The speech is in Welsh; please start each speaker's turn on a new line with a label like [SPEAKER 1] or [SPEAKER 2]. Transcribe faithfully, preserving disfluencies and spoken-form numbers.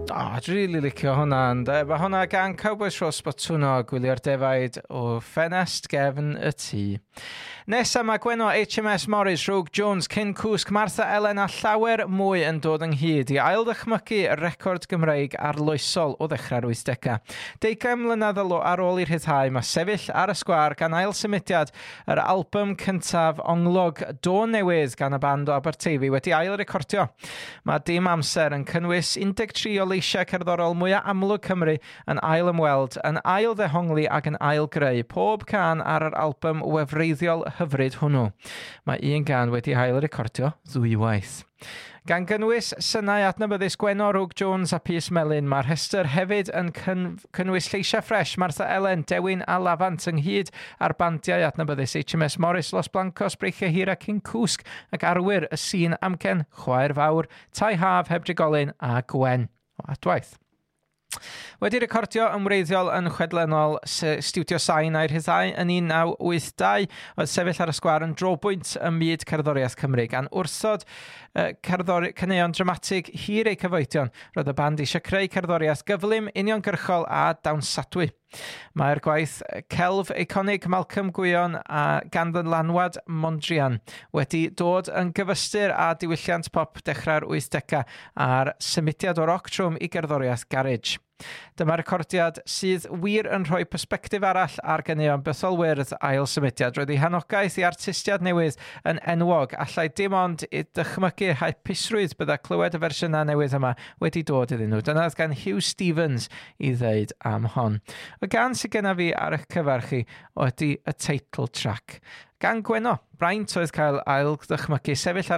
[SPEAKER 1] O, oh, dwi rili licio hwnna, ynde. Mae hwnna gan Cowboys Ross Botwno, gwylio'r defaid o ffenest gefn y tŷ. Nesa mae Gweno H M S Morris, Rogue Jones, Cyn Cwsg, Martha Ellen a llawer mwy yn dod ynghyd i ail ddychmygu y record Gymreig arloesol o ddechrau'r wythdegau. Deugain mlynedd ar ôl i'r rhyddhau, mae sefyll ar y sgwâr gan ail symudiad yr album cyntaf onglog Do Newydd gan y band o Aberteifi wedi ail recordio. Mae dim amser yn cynnwys un deg tri o leisiau cerddorol mwyaf amlwg Cymru yn ail ymweld, yn ail ddehongli ac yn ail greu. Pob can ar yr album wefreiddiol hyfryd hwnnw. Mae un gan wedi ail recordio ddwywaith. Gan gynnwys synau adnabyddus Gweno, Rogue Jones a Pys Melyn, mae'r rhestr hefyd yn cyn cynnwys lleisiau ffres Martha Ellen, Dewin a Lafant ynghyd ar bandiau adnabyddus H M S Morris, Los Blancos, Breichiau Hir a Cyn Cwsg ac arwyr y sîn amcen Chwaer Fawr, Tai Haf, heb drigolyn a Gwen o Adwaith. Wedi recordio ymwreiddiol yn chwedlennol Studio Sain a'r rhyddhau yn un naw wyth dau, oedd sefyll ar y sgwâr yn drobwynt ym myd cerddoriaeth Cymru gan wrthod uh, cerddori- caneuon dramatig hir eu cyfoedion. Roedd y band eisiau creu cerddoriaeth gyflym, uniongyrchol a dawnsadwy. Mae'r gwaith celf eiconig Malcolm Gwion a gan ddylanwad Mondrian wedi dod yn gyfystyr a diwylliant pop dechrau'r wythdegau a'r symudiad o roc trwm i gerddoriaeth garage. Dyma'r recordiad sydd wir yn rhoi persbectif arall ar ganeuon Bethel Wyrdd ail symudiad. Roedd ei hanogaeth i artistiad newydd yn enwog, allai dim ond i dychmygu hapusrwydd bydda clywed y fersiynau newydd yma wedi dod iddyn nhw. Dyna oedd gan Hugh Stevens i ddeud am hon. Y gan sydd genna fi ar eich cyfarch chi oedd y title track. Gan Gweno, braint oedd cael ail ddychmygu sefyll ar